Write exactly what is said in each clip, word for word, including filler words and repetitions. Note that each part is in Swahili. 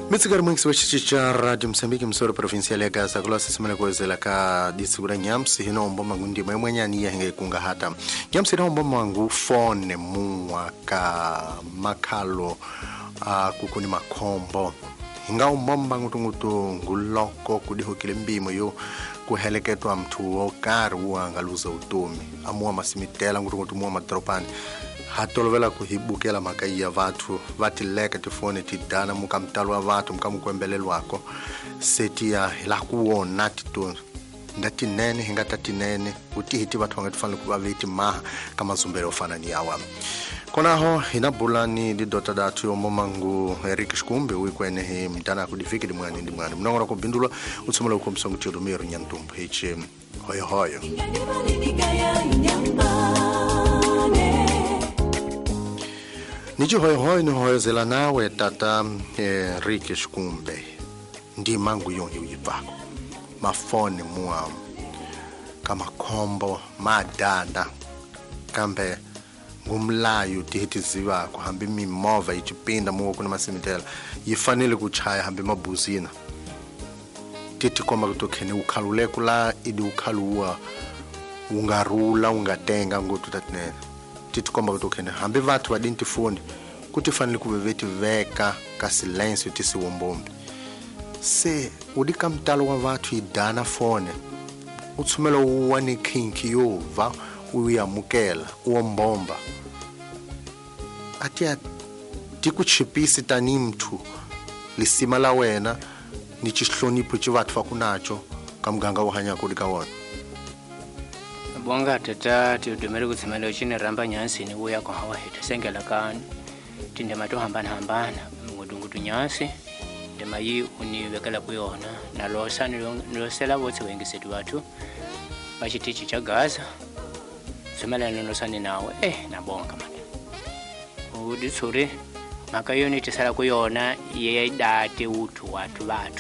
Mitsigari mwingi wachichicha Radio Msambiki msoro provincial ya Gaza kula sisimana kuwezela ka disugura nyamsi hino mboma ngundi mwemwenyani ya hinga ikunga hata nyamsi hino mboma wangu fone muwa ka makalo uh, kukuni makombo hinga mbomba ngutungutu nguloko kudiho kilembimo yo kuheleketwa mtu okari uangaluza utumi amuwa masimitela ngutungutu muwa matropani hatolovela kuhibukela makai ya vatu vatileka tifone tidana mukamtalwa vatu mkamukwembelelwako seti ya la kuona titu ndati nene hinga tati nene utihiti vatu wangatufana kuba viti maha kama zumbele ofana ni awa konaho hinabulani di dota datu yomo mangu Eric Shkumbe uikwene he mtana kudifiki di mwani di mwani mnongora kubindula utsumula ukumsongu tiyo dumiru nyantumbu hichi hoyo hoyo Niji hoyo hoyo ni hoyo zela nawe tata Eric Shkumbe ndi mangu yonyi uyivako mafone muwa kama kombo madanda kambe ngumlayo tihiti zivako hambi mimova ichipinda muwa kuna masimitela yifanile kuchaya hambi mabuzina titi koma kutokene ukhaluleko la idi ukhaluwa ungarula ungatenga ngotu tatinene titi koma kutokene hambi vatu vadinti foni kuti fanile kuveveti veka ka silensio tisi wombombi se udika mtalo wa vatu idana fone utsumela uwani kinki yova uyamukela uombomba atia tikuchipisi tani mtu lisima la wena ni chishlonipo chivatu fakunacho kamganga wahanya kudika wona bonga tata tiudumere kutsimela uchine ramba nyansi ni uya kwa hawa hita sengela kani tinde mato hambana hambana ngudungutu nyansi ndema yi uniwekela kuyona na losa nilosela wotse wengisetu watu bachitichi cha Gaza semela ninosani nawe eh nabonga manje udi tsuri makayoni tisala kuyona yedate utu watu watu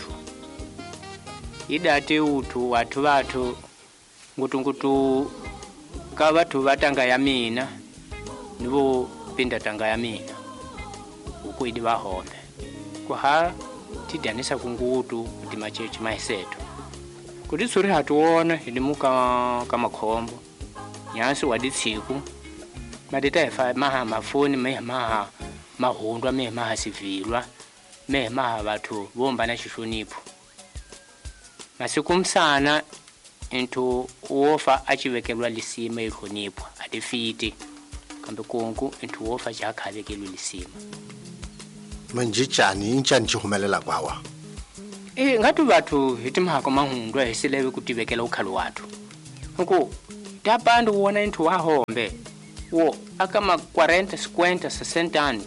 idate utu watu watu ngutungutu ka watu batanga ya mina nibo pinda tanga ya mina ukuidi bahombe kwa ha tidanisa kungutu kuti machechi maiseto kuti tsuri hatuona hidimuka kama kombo nyansi waditsiku madeta efa maha mafoni meha maha mahundwa meha maha sivilwa meha maha watu bomba na shishunipo masiku msana into uofa achivekelwa lisima ikhonipo atifiti kambe konku into uofa chakhavekelwa lisima manjichani inchani chihumelela kwawa eh ngatu watu hitimhako mahundwa hisilewe kutivekela ukhalu watu huko tapandu uona into wahombe wo akama forty fifty sixty anos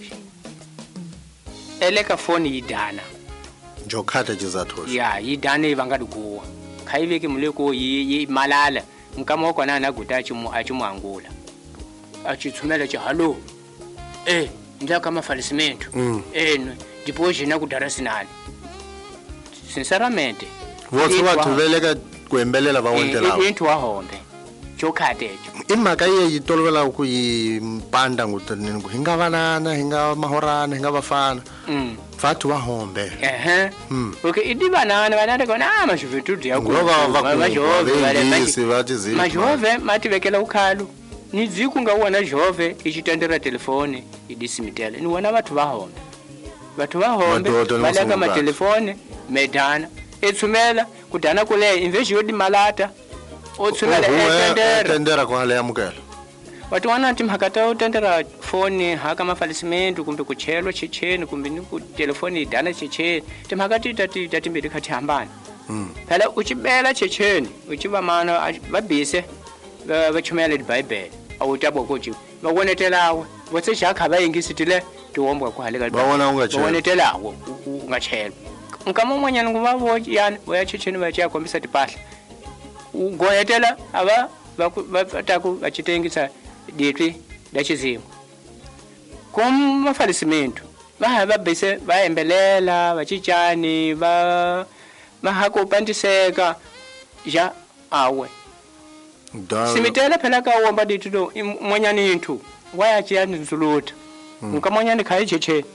eleka phone yidana njokhata jizathoshi ya yidana ivangadi kuwa khaiveke muleko yi malala nkamoko nana gutachi mu achimwangula achitsumela cha hallo eh ndaka mafalisimento mm. eh dipoje na kudarasinani sinceramente wotse watu veleka kwembelela vawontela eh into wahombe chokhatecho imaka ye yitolovela ukuyimpanda ngutanini hingavanana hinga mahorana hinga vafana mm vatu vahombe ehe mm. okay idivanana vanade kona ah majuventude yako majove majove mativekela ukhalu nidziku ngauona jove ichitendera telefone idisimitele niwona vatu vahombe vatu vahombe valeka matelefone medana etsumela kudana kule inveji yodi malata otsumela etendera etendera kwa hale yamukela watu wana timhakata utendera phone haka mafalisimento kumbe kuchelo checheni kumbe ni ku telefone idana checheni timhakati tati tatimbiri khati hambana mm phela uchibela checheni uchiba mana babise bachumela iBible awutabo kuchi bawonetelawe wotse shakha bayingisitile tiwombwa kwa haleka bawona ungachela bawonetelawe ungachela nkamomonyana ngubabo yani wayachecheni bachiya kombisa tipahla ugoyetela aba bataku bachitengisa ditwi dachizimu kom mafalisimento bahaba bese baembelela bachichani ba mahako pandiseka ja awe simitela phela ka womba dithu monyani into wayachiyani nzuluta nkamonyani khayicheche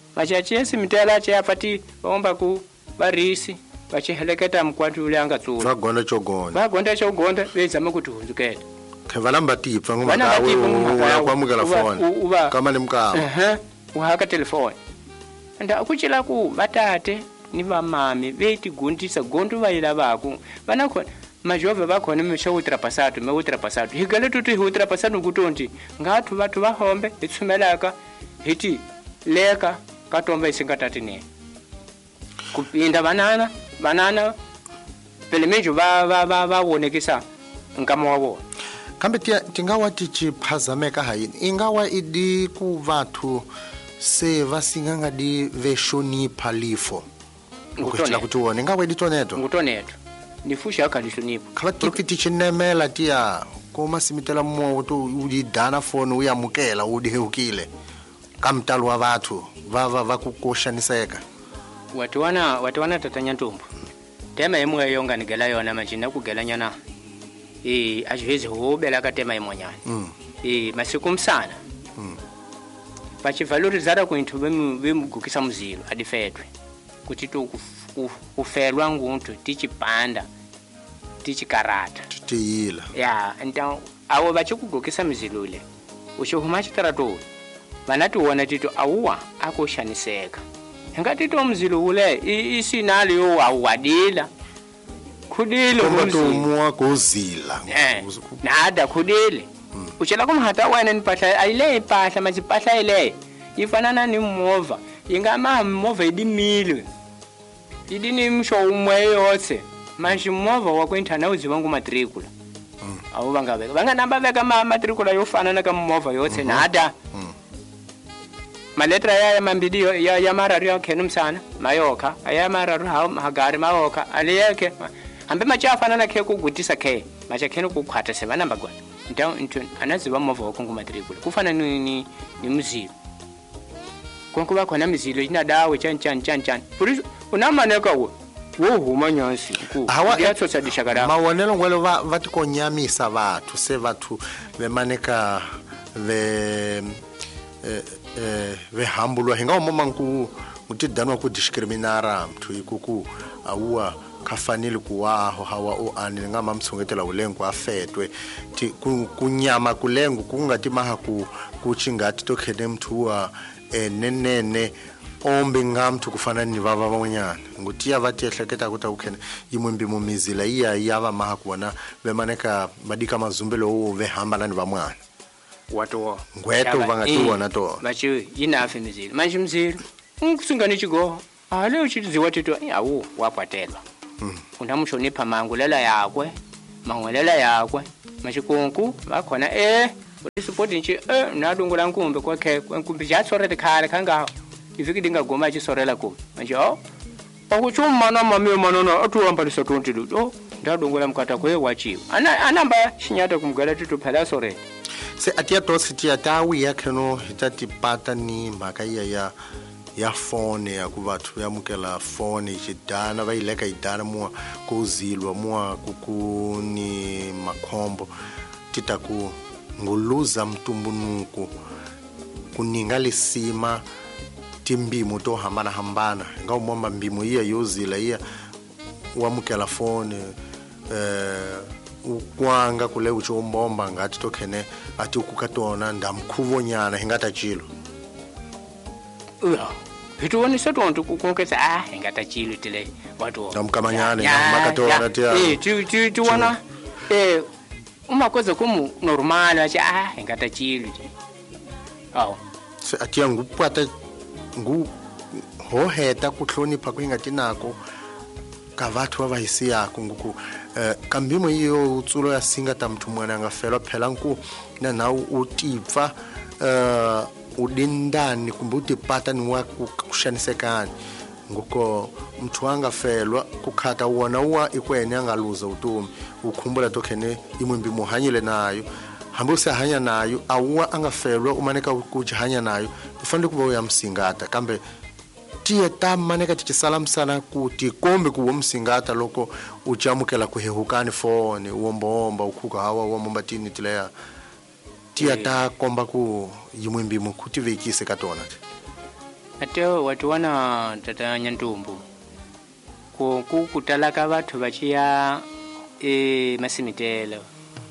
vachachiye simitela chapati vaomba ku varisi vachiheleketa mkwati ule angatsula vagonda chogonda vagonda chogonda vezama kuti hunzukela khevalamba tipfa ngumakawe kwamukela phone kama limkama ehe uhaka telefoni anda akuchila ku vatate ni vamami vetigundisa gondo vaila vako vanakho majove vakhona misha utrapasatu me utrapasatu higale tuti utrapasatu kutonti ngathu vathu vahombe hitsumelaka hiti leka katomba isingatati ne kupinda banana banana pelemejo va va va vawonekisa nkama wavo kambe tingawa tichiphazameka hayini ingawa idi ku vathu se vasinganga di veshonipha lifo ukuchila kuti wona ingawa idi toneto ngutoneto nifusha akalishonipa khala tikiti chinemela tia koma simitela mmo to udidana phone uyamukela udihukile kamtalo wa vathu vava vakukoshaniseka watu wana watu wana tatanya ntumbu tema yemwe yonga nigela yona machina kugela nyana eh ajihezi hobela ka tema yemonyana mm. eh masiku msana mm. pachi valorizara ku into bemugukisa muzilo adifetwe kuti to kufelwa nguntu tichipanda tichikarata tiyila ya nta awo bachikugukisa muzilo le ushohuma chitarato vanati wona tito awuwa akoshaniseka ngati to mzilo ule isinali yo awadila khudile umwa kozila nada khudile uchela kumhata wena nipahla ayile ipahla mazipahla ile ifanana ni mova ingama mova idimile idini msho umwe yotse manje mova wakwentana uzibangu matricula awu bangabeka banganamba beka ma matricula yofanana kama mova yotse nada maletra ya mambidi ya ya mararu yakhe numsana mayoka aya mararu ha hagari mayoka aliyeke ambe machafana na khe kugutisa khe machakhene kukhwatha sebanamba gwa nto into anaziba mova wokungu matricula kufana ni ni, ni muzilo konke bakhona mizilo ina dawe chan chan chan chan puri unamaneka wo wo huma nyansi ku yatsotsa dishakara mawonelo ngwelo va vatikonyamisa vathu se vathu vemaneka ve eh eh vehambulwa hinga umama nku mutidanwa ku discriminara mthu ikuku awuwa khafanele kuwaho hawa o ani ngama msongetela ulengo afetwe ti kunyama kulengo kungati maha ku kuchingati tokhene mthuwa enenene ombe ngamthu kufana ni baba banyana ngutiya vatehleketa ukuthi ukukhene imwembi mumizila iya yava maha kuona bemaneka badika mazumbelo o vehamba nani bamwana wato ngweto vangatuwa nato bachi yinafe mizilo manje mzilo ngisungani chigo ale uchiziwa tito awu wapatelwa mm. unamushonipha mangulela yakwe mangwelela yakwe machikunku bakhona eh support nje eh nadungula nkumbe kwakhe nkumbe jatsorete khale khanga ifiki dinga goma chisorela ku manje oh okuchuma na mami manona atuhamba lisatwenty do ndadungula mkata kwe wachiwa ana anamba shinyata kumgala tito phela sore se atia tositi atawi yakheno hitati pata ni mhaka iya ya ya phone ya ku vathu yamukela phone chidana va ileka idana mwa kuzilwa mwa kukuni makhombo titaku nguluza mtumbunuko kuninga lisima timbimo to hambana hambana nga umoma mbimo iya yozila iya wamukela phone eh ukwanga kule uchombomba ngati tokhene ati ukukatona ndamkhuvonyana hingata chilo uya hitoni setonto kukonkesa ah hingata chilo tile watu ndamkamanyane makatona tia eh tu tu tu wana eh uma koza kumu normal acha ah hingata chilo aw se atia ngupata ngu hoheta kuhlonipha kwingati nako kavathu vavahisi yako nguku eh kambimo iyo utsulo ya singata mthu mwana ngafela phela nku na nawo utipfa eh udindani kumbe utipata ni wa kushanisekani nguko mthu angafelwa kukhata wona wa ikwene angaluza utumi ukhumbula tokhene imwimbi muhanyile nayo hambo sahanya nayo awuwa angafelwa umaneka kujahanya nayo ufanele kuba uyamsingata kambe tiye tamaneka tichisala msana kuti kombe kuwo msingata loko uchamukela kuhehukani phone uombomba ukhuka hawa uombomba tini tileya tiya ta komba ku yimwimbi mukuti vekise katona ate watu wana tata Nyantumbu ku ku kutala ka batho ba tshia e masimitelo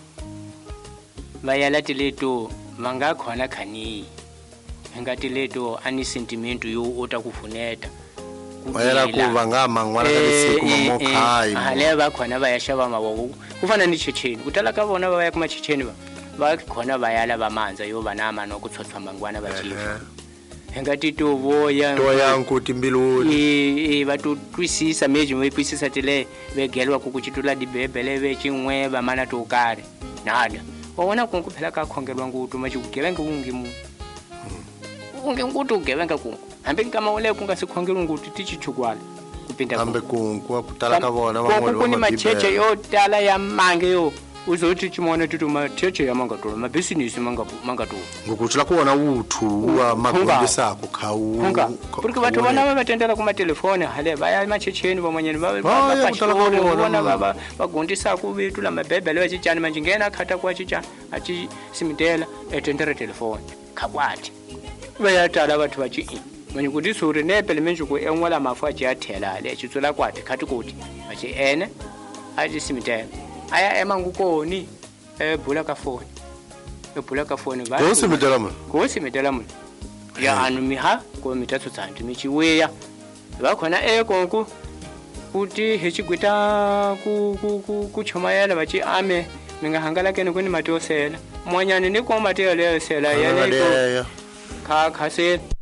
bayala tileto manga khona khani ngati leto ani sentimento yo otakufuneta bayala ku vangama ngwala ka lesiku mamokhai hale ba khona bayashaba maboko kufana ni Checheni kutala ka bona baya kuma Checheni ba ba khona bayala bamanza yo banama nokutsotswa mangwana bachifa ngati to boya to yankuti mbiluni e e batu twisisa meje mo twisisa tile begelwa kukuchitula dibebele bechimwe bamana to kare nada wona kunkuphela ka khongelwa ngutu machikugebenga ungimu unge ngutu ugebenga kunku hambe nkama ole kungasikhongelwa ngutu tichichukwala kupinda hambe kunku akutala ka bona bamwe lo macheche yo tala ya mange yo uzothi chimona tutu macheche ya manga to ma business manga manga to ngokutshila kuona uthu wa magundi sakho khawu porque batho bana ba tendela kuma telefone hale baya machecheni bomanyeni ba bona baba bagundi sakho betula mabebele wachijani manje ngena khata kwa chicha achi simitela etendera telefone khakwati bayatala batho bachi manje kuti sore nepele menje ku enwala mafu achi athela le chitsula kwati khati kuti bachi ene achi simitela aya emangukoni ebhula ka phone ebhula ka phone ba go simitela mo go simitela mo ya anu miha ko mitatso tsanti michiweya ba khona e konku kuti hechigwita ku ku ku chomayela bachi ame minga hangala kene kuni matosela mwanyane ni ko matelo sela yale ko kha khase